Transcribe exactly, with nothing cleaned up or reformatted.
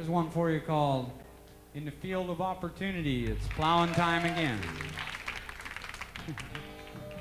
Here's one for you called In the Field of Opportunity. It's plowing time again.